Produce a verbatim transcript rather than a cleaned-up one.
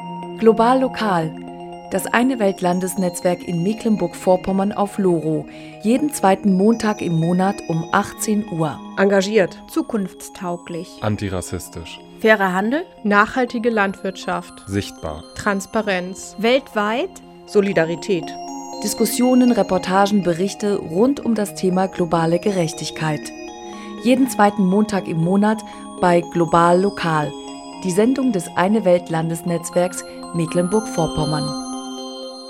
Global Lokal, das Eine-Welt-Landesnetzwerk in Mecklenburg-Vorpommern auf Loro, jeden zweiten Montag im Monat um achtzehn Uhr. Engagiert, zukunftstauglich, antirassistisch, fairer Handel, nachhaltige Landwirtschaft, sichtbar, Transparenz, weltweit, Solidarität. Diskussionen, Reportagen, Berichte rund um das Thema globale Gerechtigkeit. Jeden zweiten Montag im Monat bei Global Lokal, die Sendung des Eine-Welt-Landesnetzwerks Mecklenburg-Vorpommern.